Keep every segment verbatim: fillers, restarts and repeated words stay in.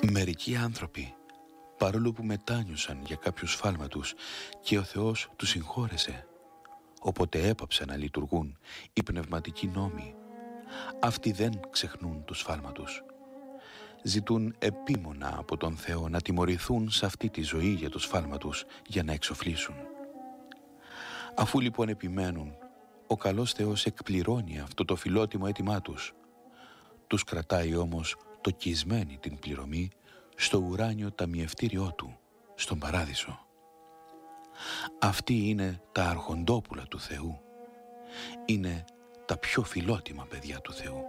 Μερικοί άνθρωποι, παρόλο που μετάνιωσαν για κάποιο σφάλμα τους και ο Θεός τους συγχώρεσε, οπότε έπαψαν να λειτουργούν οι πνευματικοί νόμοι, αυτοί δεν ξεχνούν το σφάλμα τους. Ζητούν επίμονα από τον Θεό να τιμωρηθούν σε αυτή τη ζωή για το σφάλμα τους για να εξοφλήσουν. Αφού λοιπόν επιμένουν, ο καλός Θεός εκπληρώνει αυτό το φιλότιμο αίτημά τους. Τους κρατάει όμως τοκισμένη την πληρωμή στο ουράνιο ταμιευτήριό του, στον Παράδεισο. Αυτοί είναι τα αρχοντόπουλα του Θεού. Είναι τα πιο φιλότιμα παιδιά του Θεού.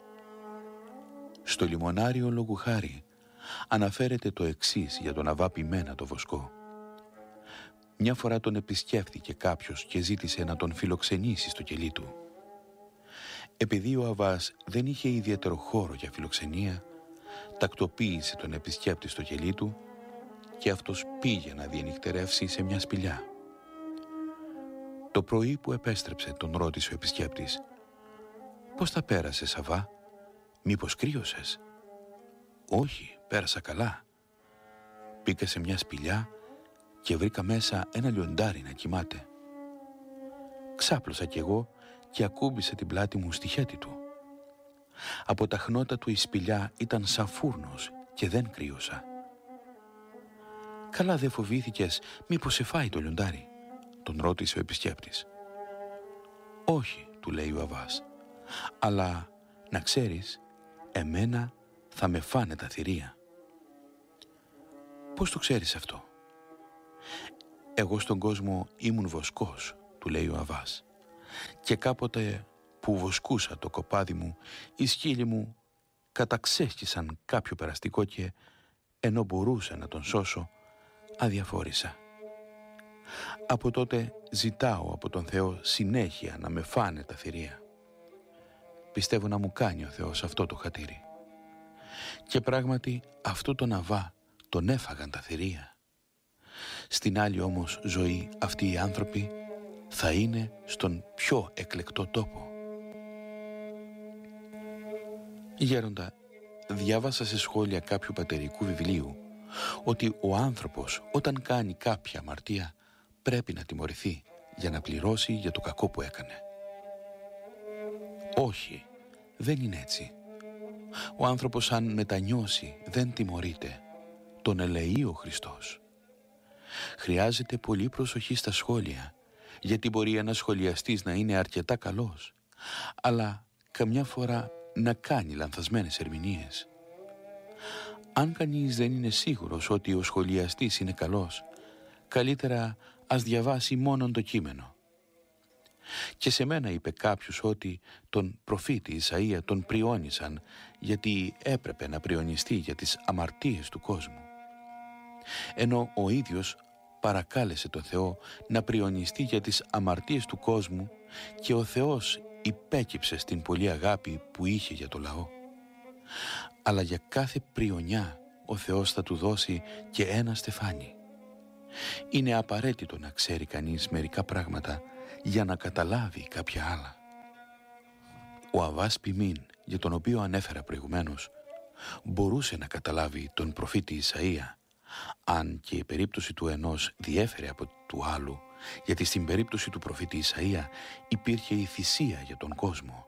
Στο λιμονάριο λόγου χάρη αναφέρεται το εξής για τον Αββά Πιμένα το Βοσκό. Μια φορά τον επισκέφθηκε κάποιος και ζήτησε να τον φιλοξενήσει στο κελί του. Επειδή ο Αββάς δεν είχε ιδιαίτερο χώρο για φιλοξενία, τακτοποίησε τον επισκέπτη στο κελί του και αυτός πήγε να διενυχτερεύσει σε μια σπηλιά. Το πρωί που επέστρεψε τον ρώτησε ο επισκέπτης: «Πώς τα πέρασες, Αββά? Μήπως κρύωσες?» «Όχι, πέρασα καλά. Πήγα σε μια σπηλιά και βρήκα μέσα ένα λιοντάρι να κοιμάται. Ξάπλωσα κι εγώ και ακούμπησα την πλάτη μου στη χέτη του. Από τα χνότα του η σπηλιά ήταν σαν φούρνος και δεν κρύωσα». «Καλά δεν φοβήθηκες μήπως σε φάει το λιοντάρι?» τον ρώτησε ο επισκέπτης. «Όχι», του λέει ο Αββάς, «αλλά να ξέρεις, εμένα θα με φάνε τα θηρία». «Πώς το ξέρεις αυτό?» «Εγώ στον κόσμο ήμουν βοσκός», του λέει ο Αββάς, «και κάποτε που βοσκούσα το κοπάδι μου, οι σκύλοι μου καταξέσχισαν κάποιο περαστικό και ενώ μπορούσα να τον σώσω, αδιαφόρησα. Από τότε ζητάω από τον Θεό συνέχεια να με φάνε τα θηρία. Πιστεύω να μου κάνει ο Θεός αυτό το χατήρι». Και πράγματι αυτό τον Αββά τον έφαγαν τα θηρία. Στην άλλη όμως ζωή αυτοί οι άνθρωποι θα είναι στον πιο εκλεκτό τόπο. Γέροντα, διάβασα σε σχόλια κάποιου πατερικού βιβλίου ότι ο άνθρωπος όταν κάνει κάποια αμαρτία πρέπει να τιμωρηθεί για να πληρώσει για το κακό που έκανε. Όχι, δεν είναι έτσι. Ο άνθρωπος αν μετανιώσει δεν τιμωρείται. Τον ελεεί ο Χριστός. Χρειάζεται πολύ προσοχή στα σχόλια, γιατί μπορεί ένας σχολιαστής να είναι αρκετά καλός, αλλά καμιά φορά να κάνει λανθασμένες ερμηνείες. Αν κανείς δεν είναι σίγουρος ότι ο σχολιαστής είναι καλός, καλύτερα ας διαβάσει μόνον το κείμενο. Και σε μένα είπε κάποιος ότι τον προφήτη Ισαΐα τον πριώνησαν γιατί έπρεπε να πριωνιστεί για τις αμαρτίες του κόσμου, ενώ ο ίδιος παρακάλεσε τον Θεό να πριωνιστεί για τις αμαρτίες του κόσμου και ο Θεός υπέκυψε στην πολλή αγάπη που είχε για το λαό. Αλλά για κάθε πριονιά ο Θεός θα του δώσει και ένα στεφάνι. Είναι απαραίτητο να ξέρει κανείς μερικά πράγματα για να καταλάβει κάποια άλλα. Ο Αββάς Πιμήν, για τον οποίο ανέφερα προηγουμένως, μπορούσε να καταλάβει τον προφήτη Ισαΐα, αν και η περίπτωση του ενός διέφερε από του άλλου, γιατί στην περίπτωση του προφήτη Ισαΐα υπήρχε η θυσία για τον κόσμο.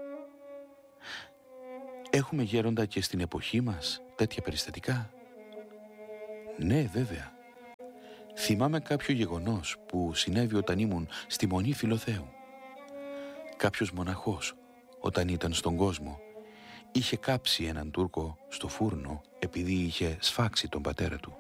Έχουμε, γέροντα, και στην εποχή μας τέτοια περιστατικά? Ναι, βέβαια. Θυμάμαι κάποιο γεγονός που συνέβη όταν ήμουν στη Μονή Φιλοθέου. Κάποιος μοναχός, όταν ήταν στον κόσμο, είχε κάψει έναν Τούρκο στο φούρνο επειδή είχε σφάξει τον πατέρα του.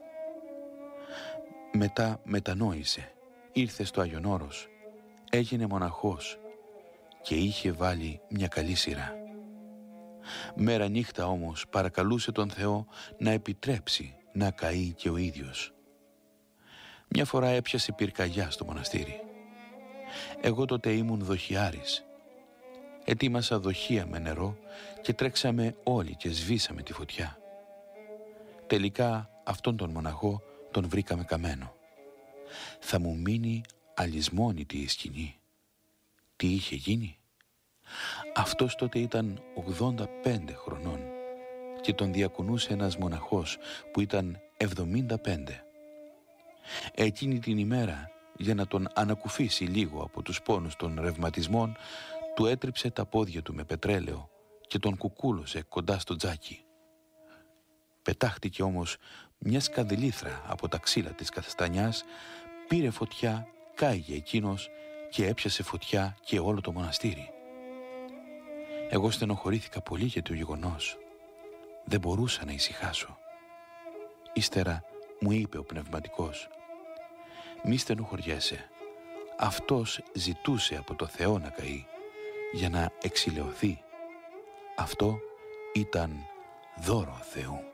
Μετά μετανόησε, ήρθε στο Άγιον Όρος, έγινε μοναχός και είχε βάλει μια καλή σειρά. Μέρα νύχτα όμως παρακαλούσε τον Θεό να επιτρέψει να καεί και ο ίδιος. Μια φορά έπιασε πυρκαγιά στο μοναστήρι. Εγώ τότε ήμουν δοχιάρης. Ετοίμασα δοχεία με νερό και τρέξαμε όλοι και σβήσαμε τη φωτιά. Τελικά αυτόν τον μοναχό τον βρήκαμε καμένο. Θα μου μείνει αλυσμόνητη η σκηνή. Τι είχε γίνει? Αυτός τότε ήταν ογδόντα πέντε χρονών και τον διακονούσε ένας μοναχός που ήταν εβδομήντα πέντε. Εκείνη την ημέρα, για να τον ανακουφίσει λίγο από τους πόνους των ρευματισμών, του έτριψε τα πόδια του με πετρέλαιο και τον κουκούλωσε κοντά στο τζάκι. Πετάχτηκε όμως μια σκανδελίθρα από τα ξύλα της καστανιάς, πήρε φωτιά, κάηγε εκείνος και έπιασε φωτιά και όλο το μοναστήρι. Εγώ στενοχωρήθηκα πολύ για το γεγονός. Δεν μπορούσα να ησυχάσω. Ύστερα μου είπε ο πνευματικός: «Μη στενοχωριέσαι. Αυτός ζητούσε από το Θεό να καεί για να εξηλαιωθεί. Αυτό ήταν δώρο Θεού».